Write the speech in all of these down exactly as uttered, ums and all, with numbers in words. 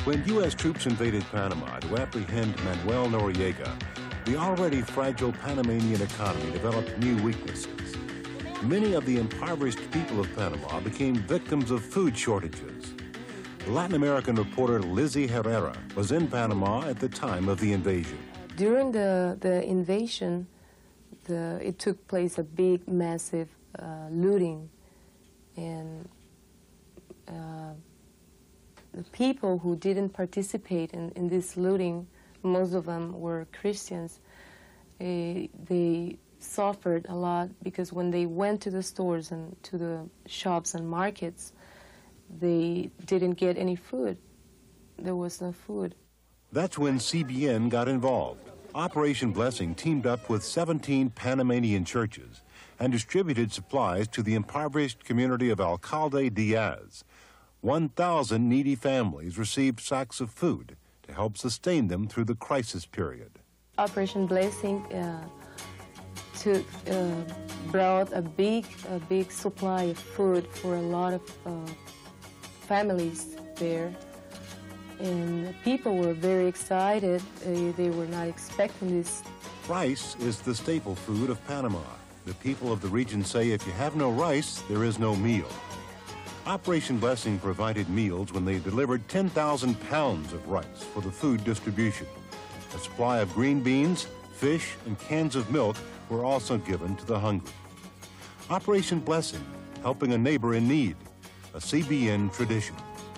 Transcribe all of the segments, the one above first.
When U S troops invaded Panama to apprehend Manuel Noriega, the already fragile Panamanian economy developed new weaknesses. Many of the impoverished people of Panama became victims of food shortages. Latin American reporter Lizzie Herrera was in Panama at the time of the invasion. During the, the invasion, the, it took place a big, massive uh, looting, and uh, the people who didn't participate in, in this looting, most of them were Christians. Uh, they suffered a lot because when they went to the stores and to the shops and markets, they didn't get any food. There was no food. That's when C B N got involved. Operation Blessing teamed up with seventeen Panamanian churches and distributed supplies to the impoverished community of Alcalde Diaz. one thousand needy families received sacks of food to help sustain them through the crisis period. Operation Blessing uh, took, uh, brought a big, a big supply of food for a lot of uh, families there. And people were very excited. Uh, they were not expecting this. Rice is the staple food of Panama. The people of the region say if you have no rice, there is no meal. Operation Blessing provided meals when they delivered ten thousand pounds of rice for the food distribution. A supply of green beans, fish, and cans of milk were also given to the hungry. Operation Blessing, helping a neighbor in need, a C B N tradition.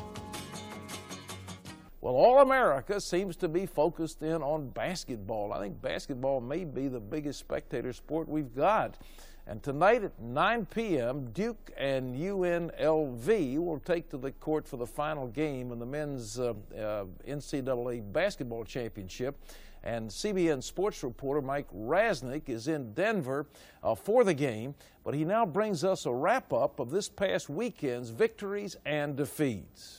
Well, all America seems to be focused in on basketball. I think basketball may be the biggest spectator sport we've got. And tonight at nine p m, Duke and U N L V will take to the court for the final game in the men's uh, uh, N C double A basketball championship. And C B N sports reporter Mike Rasnick is in Denver uh, for the game, but he now brings us a wrap-up of this past weekend's victories and defeats.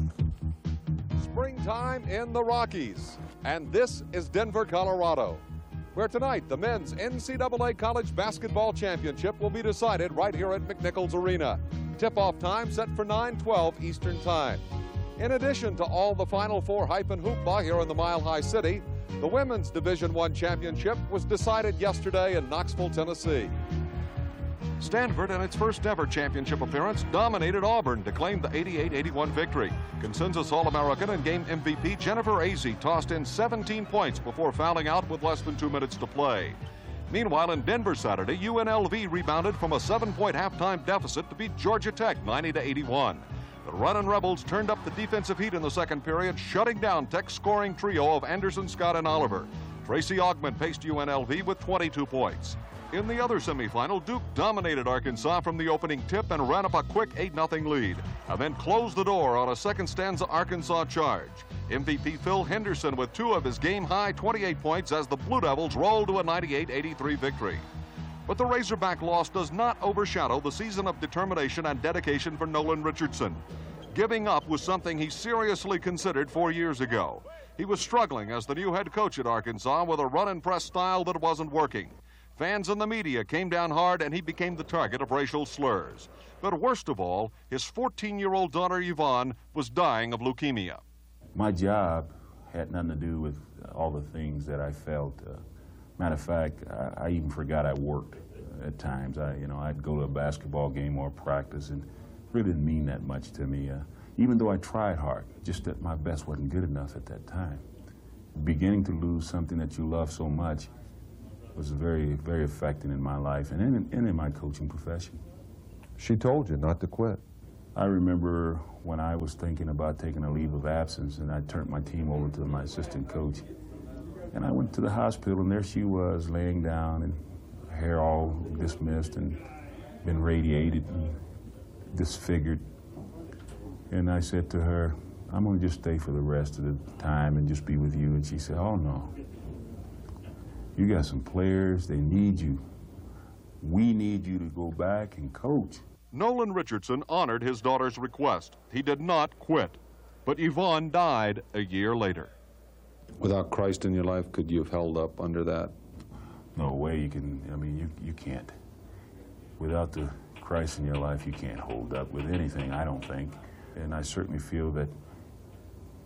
Springtime in the Rockies, and this is Denver, Colorado, where tonight the men's N C double A College Basketball Championship will be decided right here at McNichols Arena. Tip-off time set for nine twelve Eastern Time. In addition to all the Final Four hype and hoopla here in the Mile High City, the Women's Division One Championship was decided yesterday in Knoxville, Tennessee. Stanford, in its first ever championship appearance, dominated Auburn to claim the eighty-eight eighty-one victory. Consensus All-American and game M V P Jennifer Azzi tossed in seventeen points before fouling out with less than two minutes to play. Meanwhile, in Denver Saturday, U N L V rebounded from a seven-point halftime deficit to beat Georgia Tech ninety to eighty-one. The Runnin' Rebels turned up the defensive heat in the second period, shutting down Tech's scoring trio of Anderson, Scott, and Oliver. Tracy Augmon paced U N L V with twenty-two points. In the other semifinal, Duke dominated Arkansas from the opening tip and ran up a quick eight nothing lead, and then closed the door on a second stanza Arkansas charge. M V P Phil Henderson with two of his game-high twenty-eight points as the Blue Devils rolled to a ninety-eight eighty-three victory. But the Razorback loss does not overshadow the season of determination and dedication for Nolan Richardson. Giving up was something he seriously considered four years ago. He was struggling as the new head coach at Arkansas with a run-and-press style that wasn't working. Fans and the media came down hard, and he became the target of racial slurs. But worst of all, his fourteen-year-old daughter, Yvonne, was dying of leukemia. My job had nothing to do with all the things that I felt. Uh, matter of fact, I, I even forgot I worked at times. I, you know, I'd go to a basketball game or practice, and it really didn't mean that much to me. Uh, even though I tried hard, just that my best wasn't good enough at that time. Beginning to lose something that you love so much was very, very affecting in my life and in, and in my coaching profession. She told you not to quit. I remember when I was thinking about taking a leave of absence, and I turned my team over to my assistant coach. And I went to the hospital, and there she was laying down, and hair all dismissed and been radiated and disfigured. And I said to her, I'm going to just stay for the rest of the time and just be with you. And she said, oh, no. You got some players, they need you. We need you to go back and coach. Nolan Richardson honored his daughter's request. He did not quit. But Yvonne died a year later. Without Christ in your life, could you have held up under that? No way you can, I mean, you, you can't. Without the Christ in your life, you can't hold up with anything, I don't think. And I certainly feel that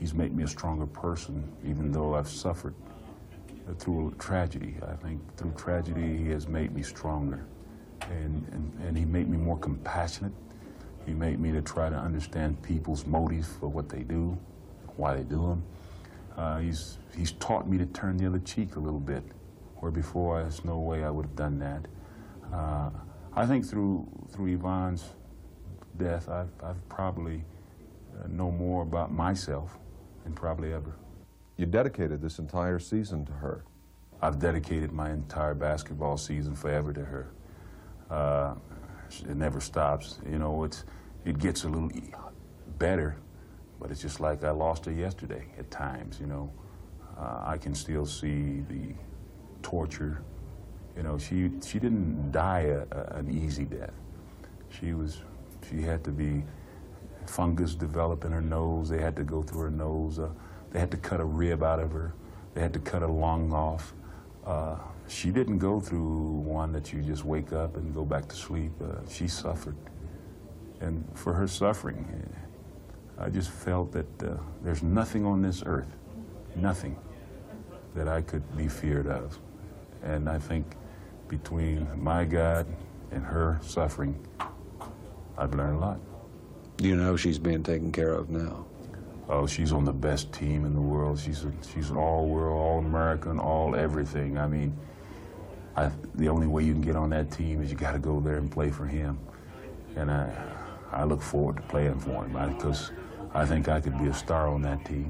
he's made me a stronger person, even though I've suffered through tragedy. I think through tragedy, he has made me stronger. And, and, and he made me more compassionate. He made me to try to understand people's motives for what they do, why they do them. Uh, he's, he's taught me to turn the other cheek a little bit, where before there's no way I would have done that. Uh, I think through, through Yvonne's death, I've, I've probably uh, know more about myself than probably ever. You dedicated this entire season to her. I've dedicated my entire basketball season forever to her. Uh, it never stops. You know, it's, it gets a little better, but it's just like I lost her yesterday at times, you know. Uh, I can still see the torture. You know, she, she didn't die a, a, an easy death. She was, she had to be, fungus developed in her nose. They had to go through her nose. Uh, they had to cut a rib out of her. They had to cut a lung off. Uh, she didn't go through one that you just wake up and go back to sleep. Uh, she suffered. And for her suffering, I just felt that uh, there's nothing on this earth, nothing that I could be feared of. And I think between my God and her suffering, I've learned a lot. Do you know she's being taken care of now? Oh, she's on the best team in the world. She's a, she's an all-world, all-American, all-everything. I mean, I, the only way you can get on that team is you got to go there and play for him. And I, I look forward to playing for him because I think I could be a star on that team.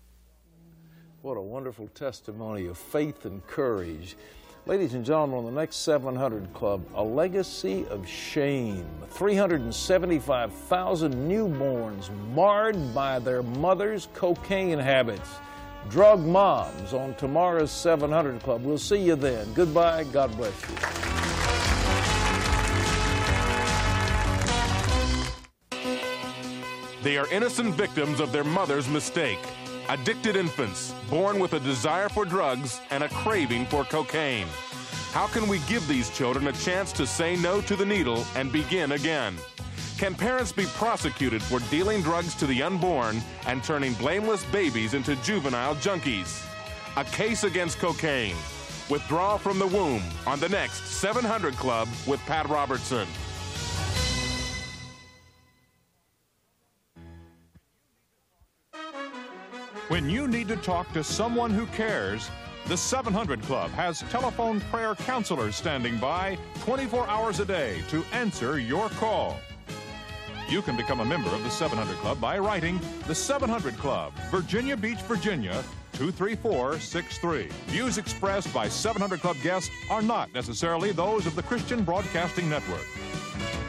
What a wonderful testimony of faith and courage. Ladies and gentlemen, on the next seven hundred Club, a legacy of shame. three hundred seventy-five thousand newborns marred by their mothers' cocaine habits. Drug moms on tomorrow's seven hundred Club. We'll see you then. Goodbye. God bless you. They are innocent victims of their mother's mistake. Addicted infants, born with a desire for drugs and a craving for cocaine. How can we give these children a chance to say no to the needle and begin again? Can parents be prosecuted for dealing drugs to the unborn and turning blameless babies into juvenile junkies? A case against cocaine. Withdrawal from the womb on the next seven hundred Club with Pat Robertson. When you need to talk to someone who cares, the seven hundred Club has telephone prayer counselors standing by twenty-four hours a day to answer your call. You can become a member of the seven hundred Club by writing the seven hundred Club, Virginia Beach, Virginia, two three four six three. Views expressed by seven hundred Club guests are not necessarily those of the Christian Broadcasting Network.